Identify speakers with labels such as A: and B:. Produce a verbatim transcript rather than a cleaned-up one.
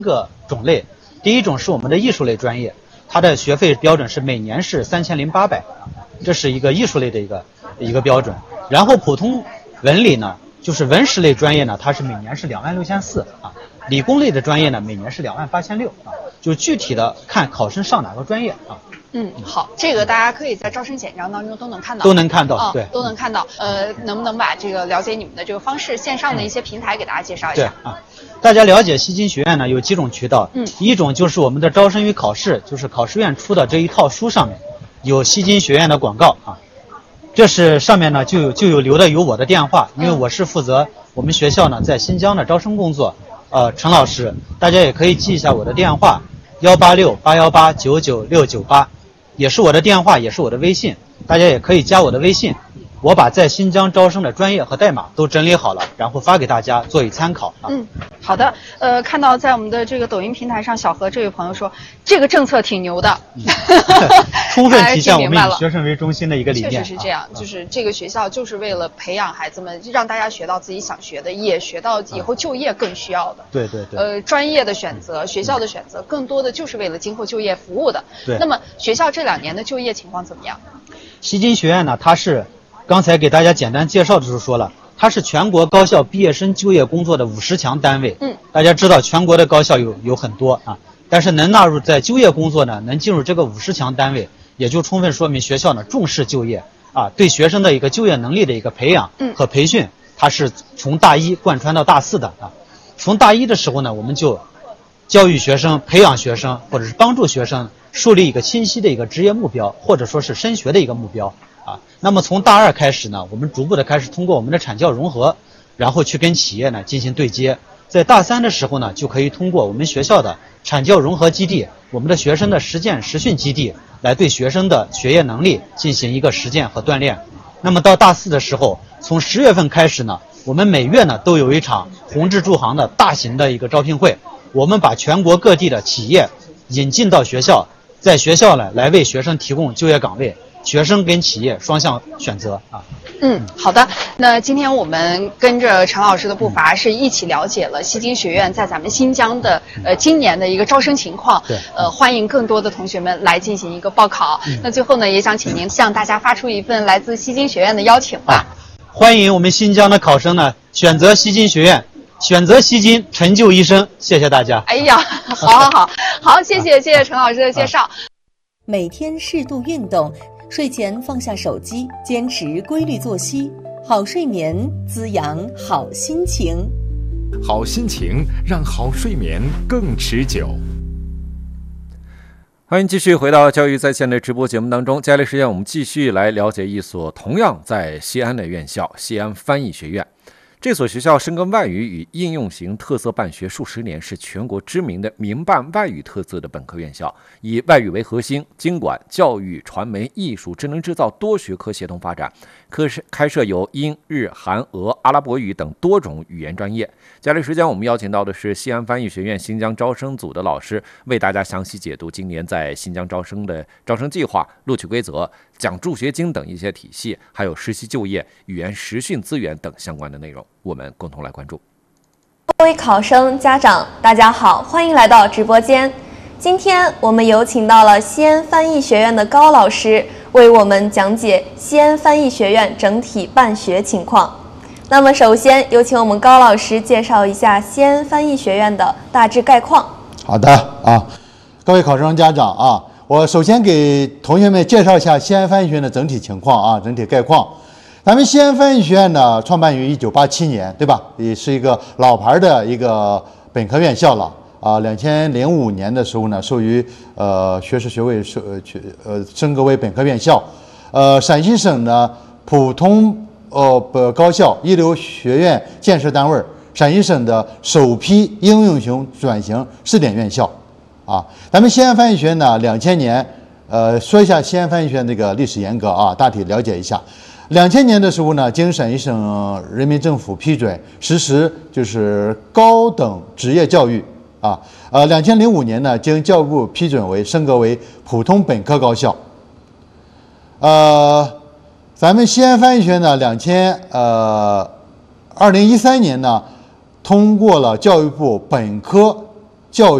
A: 个种类。第一种是我们的艺术类专业，它的学费标准是每年是三千零八百，这是一个艺术类的一个一个标准。然后普通文理呢，就是文史类专业呢，它是每年是两万六千四啊。理工类的专业呢，每年是两万八千六啊。就具体的看考生上哪个专业啊。
B: 嗯，好，这个大家可以在招生简章当中都能看到，
A: 都能看到，
B: 哦、
A: 对，
B: 都能看到。呃，能不能把这个了解你们的这个方式，线上的一些平台给大家介绍一下？
A: 对啊，大家了解西京学院呢有几种渠道，
B: 嗯，
A: 一种就是我们的招生与考试，就是考试院出的这一套书上面有西京学院的广告啊，这是上面呢就有就有留的有我的电话，因为我是负责我们学校呢在新疆的招生工作，呃，陈老师，大家也可以记一下我的电话幺八六八幺八九九六九八。也是我的电话，也是我的微信，大家也可以加我的微信。我把在新疆招生的专业和代码都整理好了，然后发给大家做以参考啊。
B: 嗯，好的。呃，看到在我们的这个抖音平台上，小何这位朋友说，这个政策挺牛的，
A: 嗯、充分体现我们以学生为中心的一个理念。
B: 确实是这样，啊、就是这个学校就是为了培养孩子们，让大家学到自己想学的，也学到以后就业更需要的。
A: 对对对。
B: 呃，专业的选择、学校的选择，更多的就是为了今后就业服务的。
A: 对。
B: 那么学校这两年的就业情况怎么样？
A: 西京学院呢，它是。刚才给大家简单介绍的时候说了，它是全国高校毕业生就业工作的五十强单位。
B: 嗯，
A: 大家知道全国的高校有有很多啊，但是能纳入在就业工作呢，能进入这个五十强单位，也就充分说明学校呢重视就业啊，对学生的一个就业能力的一个培养和培训，它是从大一贯穿到大四的啊。从大一的时候呢，我们就教育学生、培养学生，或者是帮助学生树立一个清晰的一个职业目标，或者说是升学的一个目标。啊，那么从大二开始呢，我们逐步的开始通过我们的产教融合，然后去跟企业呢进行对接。在大三的时候呢，就可以通过我们学校的产教融合基地，我们的学生的实践实训基地，来对学生的学业能力进行一个实践和锻炼。那么到大四的时候，从十月份开始呢，我们每月呢都有一场宏志驻行的大型的一个招聘会，我们把全国各地的企业引进到学校，在学校呢来为学生提供就业岗位。学生跟企业双向选择啊。
B: 嗯，好的。那今天我们跟着陈老师的步伐，是一起了解了西京学院在咱们新疆的呃今年的一个招生情况。
A: 对。
B: 呃，欢迎更多的同学们来进行一个报考。嗯、那最后呢，也想请您向大家发出一份来自西京学院的邀请吧。
A: 啊、欢迎我们新疆的考生呢选择西京学院，选择西京，成就一生。谢谢大家。
B: 哎呀，好好好，好，谢谢谢谢陈老师的介绍。
C: 每天适度运动。睡前放下手机，坚持规律作息，好睡眠滋养好心情，
D: 好心情让好睡眠更持久。欢迎继续回到教育在线的直播节目当中，接下来时间我们继续来了解一所同样在西安的院校——西安翻译学院。这所学校深耕外语与应用型特色办学数十年，是全国知名的民办外语特色的本科院校，以外语为核心，经管、教育、传媒、艺术、智能制造多学科协同发展，科开设有英、日、韩、俄、阿拉伯语等多种语言专业。接下来时间我们邀请到的是西安翻译学院新疆招生组的老师，为大家详细解读今年在新疆招生的招生计划、录取规则、奖助学金等一些体系，还有实习就业、语言实训资源等相关的内容，我们共同来关注。
E: 各位考生、家长，大家好，欢迎来到直播间。今天我们有请到了西安翻译学院的高老师，为我们讲解西安翻译学院整体办学情况。那么首先有请我们高老师介绍一下西安翻译学院的大致概况。
F: 好的啊，各位考生、家长啊，我首先给同学们介绍一下西安翻译学院的整体情况啊，整体概况。咱们西安翻译学院呢，创办于一九八七年，对吧？也是一个老牌的一个本科院校了啊。两千零五年的时候呢，授予呃学士学位授呃升格为本科院校。呃，陕西省呢普通呃高校一流学院建设单位，陕西省的首批应用型转型试点院校啊。咱们西安翻译学院呢，两千年呃说一下西安翻译学院这个历史沿革啊，大体了解一下。两千年的时候呢，经陕西省人民政府批准实施就是高等职业教育啊。呃，两千零五年呢，经教育部批准为升格为普通本科高校。呃，咱们西安翻译学院呢，两千呃二零一三年呢，通过了教育部本科教